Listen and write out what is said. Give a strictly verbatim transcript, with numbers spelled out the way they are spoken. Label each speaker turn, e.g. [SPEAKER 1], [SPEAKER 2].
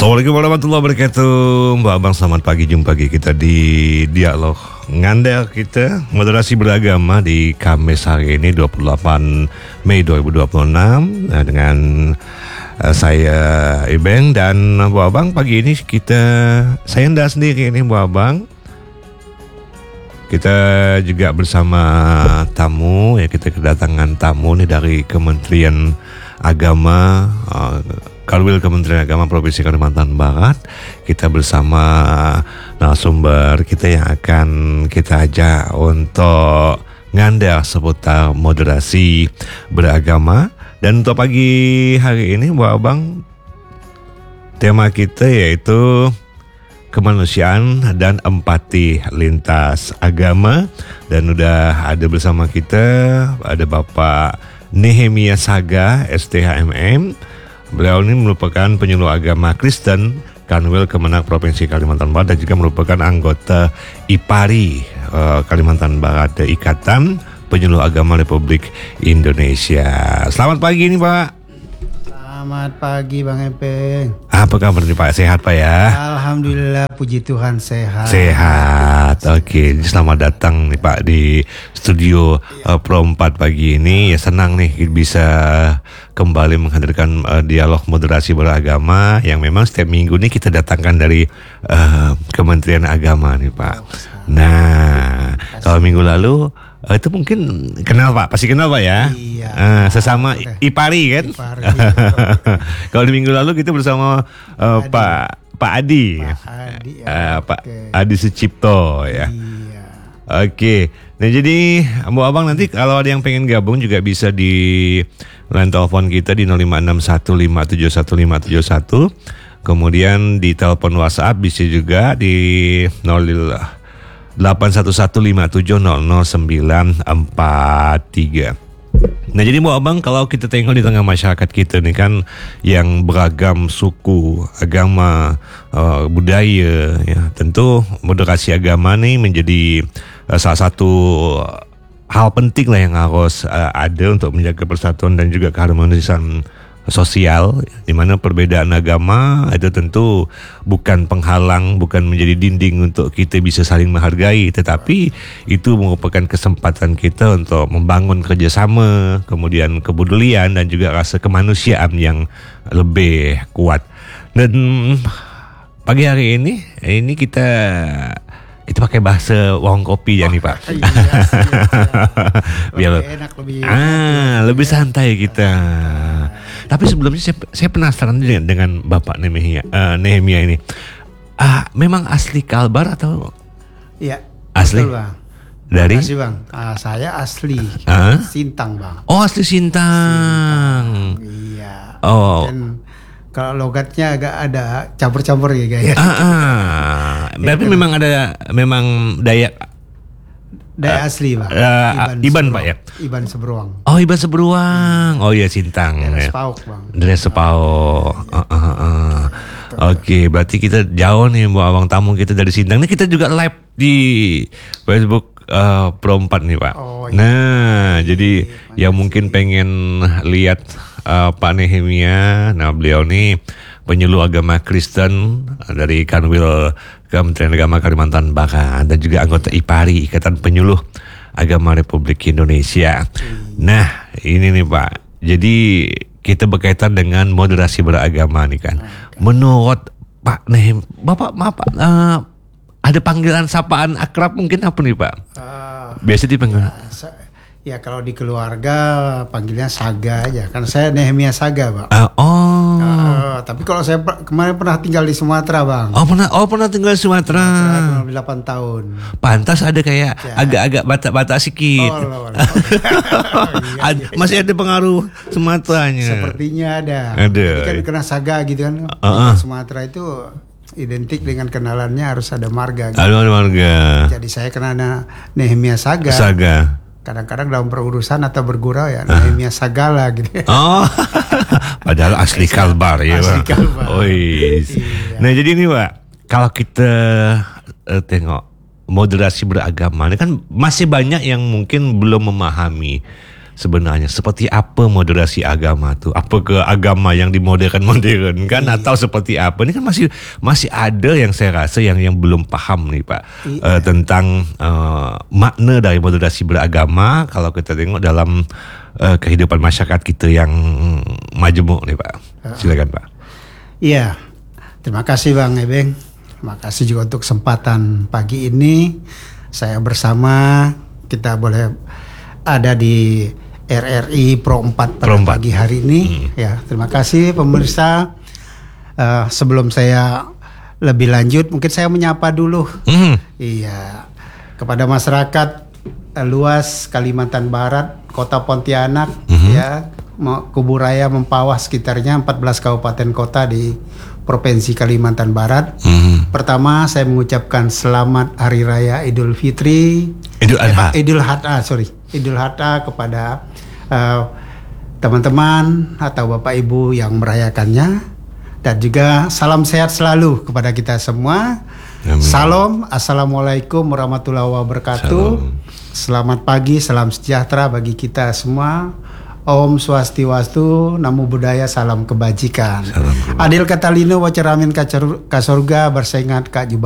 [SPEAKER 1] Assalamualaikum warahmatullahi wabarakatuh. Mbak Abang, selamat pagi. Jumpa lagi kita di Dialog Ngandel kita, moderasi beragama di Kamis hari ini dua puluh delapan Mei dua ribu dua puluh enam, nah, dengan uh, saya Ibeng dan Mbak Abang. Pagi ini kita saya ndak sendiri ini Mbak Abang. Kita juga bersama tamu, ya, kita kedatangan tamu nih dari Kementerian Agama, uh, Kanwil Kementerian Agama Provinsi Kalimantan Barat. Kita bersama narasumber kita yang akan kita ajak untuk ngandel seputar moderasi beragama. Dan untuk pagi hari ini, Bu Abang, tema kita yaitu kemanusiaan dan empati lintas agama. Dan udah ada bersama kita, ada Bapak Nehemia Saga, S T H M M. Beliau ini merupakan penyuluh agama Kristen Kanwil Kemenak Provinsi Kalimantan Barat dan juga merupakan anggota I P A R I uh, Kalimantan Barat, Ikatan Penyuluh Agama Republik Indonesia. Selamat pagi nih, Pak.
[SPEAKER 2] Selamat pagi Bang Epeng.
[SPEAKER 1] Apa kabar nih, Pak? Sehat, Pak, ya?
[SPEAKER 2] Alhamdulillah, puji Tuhan sehat.
[SPEAKER 1] Sehat. Oke, selamat datang nih, Pak, di studio uh, Pro empat pagi ini. Ya, senang nih bisa kembali menghadirkan uh, dialog moderasi beragama yang memang setiap minggu nih kita datangkan dari uh, Kementerian Agama nih, Pak. Nah, kalau minggu lalu uh, itu mungkin kenal, Pak, pasti kenal, Pak, ya.
[SPEAKER 2] Iya.
[SPEAKER 1] Uh, sesama I P A R I kan.
[SPEAKER 2] I P A R I.
[SPEAKER 1] Kalau di minggu lalu kita bersama uh, Pak Pak Adi,
[SPEAKER 2] Pak Adi, ya.
[SPEAKER 1] uh, Pak
[SPEAKER 2] Okay.
[SPEAKER 1] Adi Sucipto, ya.
[SPEAKER 2] Iya.
[SPEAKER 1] Oke, nah jadi Bu Abang nanti kalau ada yang pengen gabung juga bisa di line telepon kita di nol lima enam satu lima tujuh satu lima tujuh satu. Kemudian di telepon WhatsApp bisa juga di nol delapan satu satu lima tujuh nol nol sembilan empat tiga. Nah jadi Bu Abang, kalau kita tengok di tengah masyarakat kita nih kan yang beragam suku, agama, uh, budaya, ya, tentu moderasi agama nih menjadi uh, salah satu hal penting lah yang harus uh, ada untuk menjaga persatuan dan juga keharmonisan sosial, di mana perbedaan agama itu tentu bukan penghalang, bukan menjadi dinding untuk kita bisa saling menghargai, tetapi itu merupakan kesempatan kita untuk membangun kerjasama, kemudian kepedulian dan juga rasa kemanusiaan yang lebih kuat. Dan pagi hari ini, ini kita kita pakai bahasa warung kopi ya, oh, nih, Pak.
[SPEAKER 2] Iya, iya,
[SPEAKER 1] Biar
[SPEAKER 2] lebih enak, lebih
[SPEAKER 1] ah enak, lebih santai kita. Tapi sebelumnya saya, saya penasaran dengan, dengan Bapak Nehemia, uh, Nehemia ini. Ah, memang asli Kalbar atau?
[SPEAKER 2] Iya.
[SPEAKER 1] Asli?
[SPEAKER 2] Betul, Bang.
[SPEAKER 1] Dari?
[SPEAKER 2] Asli, Bang. Ah, saya asli
[SPEAKER 1] Ah?
[SPEAKER 2] Sintang, Bang.
[SPEAKER 1] Oh, asli Sintang.
[SPEAKER 2] Iya.
[SPEAKER 1] Oh.
[SPEAKER 2] Dan kalau logatnya agak ada campur-campur ya, gaya.
[SPEAKER 1] Ah, ah. Berarti
[SPEAKER 2] Ya,
[SPEAKER 1] memang ada memang Dayak.
[SPEAKER 2] Daya asli, Bang.
[SPEAKER 1] Uh, Iban, Pak, ya?
[SPEAKER 2] Iban Seberuang.
[SPEAKER 1] Oh, Iban Seberuang. Oh iya, Sintang.
[SPEAKER 2] Daerah
[SPEAKER 1] Ya.
[SPEAKER 2] Sepauk, Bang.
[SPEAKER 1] Dari Sepauk. Uh, uh, uh. Oke, berarti kita jauh nih, Bu Abang, tamu kita dari Sintang. Ini kita juga live di Facebook uh, Pro empat nih, Pak.
[SPEAKER 2] Oh, iya.
[SPEAKER 1] Nah, jadi
[SPEAKER 2] Iya,
[SPEAKER 1] yang mungkin pengen lihat uh, Pak Nehemia, nah beliau nih penyuluh agama Kristen dari Kanwil Kementerian Agama Kalimantan Barat dan juga anggota I P A R I, Ikatan Penyuluh Agama Republik Indonesia. Nah, ini nih, Pak. Jadi kita berkaitan dengan moderasi beragama nih kan. Menurut Pak Nehem, Bapak, Bapak uh, ada panggilan sapaan akrab mungkin apa nih, Pak?
[SPEAKER 2] Uh,
[SPEAKER 1] Biasa dipanggil.
[SPEAKER 2] ya, sa- ya kalau di keluarga panggilnya Saga aja. Kan saya Nehemia Saga, Pak.
[SPEAKER 1] Uh, oh.
[SPEAKER 2] Uh, tapi kalau saya per- kemarin pernah tinggal di Sumatera, Bang.
[SPEAKER 1] Oh pernah, oh pernah tinggal di Sumatera.
[SPEAKER 2] Sumatera delapan tahun.
[SPEAKER 1] Pantas ada kayak
[SPEAKER 2] Ya.
[SPEAKER 1] agak-agak batak-batak sedikit.
[SPEAKER 2] Oh, loh, loh. Iya,
[SPEAKER 1] Ad-
[SPEAKER 2] iya,
[SPEAKER 1] masih ada pengaruh Sumateranya.
[SPEAKER 2] Sepertinya ada.
[SPEAKER 1] Ada.
[SPEAKER 2] Jadi kan kena Saga gitu kan.
[SPEAKER 1] Uh-uh.
[SPEAKER 2] Sumatera itu identik dengan kenalannya harus ada marga. Gitu.
[SPEAKER 1] Halo warga.
[SPEAKER 2] Jadi saya kena na- Nehemia Saga.
[SPEAKER 1] Saga.
[SPEAKER 2] Kadang-kadang dalam perurusan atau bergurau ya Nehemia Sagala gitu.
[SPEAKER 1] Oh, padahal asli Kalbar ya,
[SPEAKER 2] Asli
[SPEAKER 1] Pak.
[SPEAKER 2] Kalbar.
[SPEAKER 1] Oh, iya. Nah jadi ini, Pak, kalau kita uh, tengok moderasi beragama ini kan masih banyak yang mungkin belum memahami sebenarnya seperti apa moderasi agama tuh? Apa ke agama yang dimodern-modern kan
[SPEAKER 2] Iya.
[SPEAKER 1] atau seperti apa? Ini kan masih masih ada yang saya rasa yang yang belum paham nih Pak
[SPEAKER 2] Iya.
[SPEAKER 1] uh, tentang uh, makna dari moderasi beragama kalau kita tengok dalam uh, kehidupan masyarakat kita yang majemuk nih Pak. Silakan Pak.
[SPEAKER 2] Iya, terima kasih Bang Ebeng. Terima kasih juga untuk kesempatan pagi ini. Saya bersama, kita boleh ada di R R I Pro empat pada
[SPEAKER 1] Pro empat.
[SPEAKER 2] pagi hari ini.
[SPEAKER 1] Hmm.
[SPEAKER 2] Ya, terima kasih pemirsa. Uh, sebelum saya lebih lanjut, mungkin saya menyapa dulu.
[SPEAKER 1] Hmm.
[SPEAKER 2] Iya, kepada masyarakat uh, luas Kalimantan Barat, Kota Pontianak,
[SPEAKER 1] Mhm.
[SPEAKER 2] ya, Mo- Kuburaya, Mempawah sekitarnya empat belas kabupaten kota di Provinsi Kalimantan Barat.
[SPEAKER 1] Hmm.
[SPEAKER 2] Pertama, saya mengucapkan selamat Hari Raya Idul Fitri,
[SPEAKER 1] Idul Adha.
[SPEAKER 2] eh, Idul Adha, sorry, Idul Adha kepada uh, teman-teman atau Bapak Ibu yang merayakannya, dan juga salam sehat selalu kepada kita semua.
[SPEAKER 1] Amin.
[SPEAKER 2] Salam, assalamualaikum warahmatullahi wabarakatuh.
[SPEAKER 1] Salam.
[SPEAKER 2] Selamat pagi, salam sejahtera bagi kita semua. Om Swastiwastu, Namo Buddhaya, salam kebajikan.
[SPEAKER 1] Salam kebajikan.
[SPEAKER 2] Adil kata lino, wacaramin ka surga, bersaingat ka jubah.